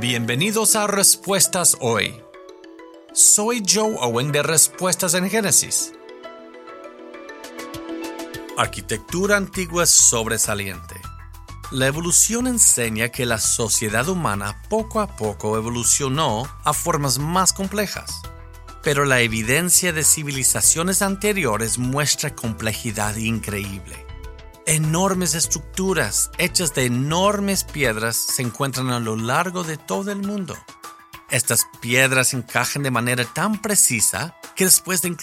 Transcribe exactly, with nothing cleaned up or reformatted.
Bienvenidos a Respuestas Hoy. Soy Joe Owen de Respuestas en Génesis. Arquitectura antigua sobresaliente. La evolución enseña que la sociedad humana poco a poco evolucionó a formas más complejas, pero la evidencia de civilizaciones anteriores muestra complejidad increíble. Enormes estructuras hechas de enormes piedras se encuentran a lo largo de todo el mundo. Estas piedras encajan de manera tan precisa que después de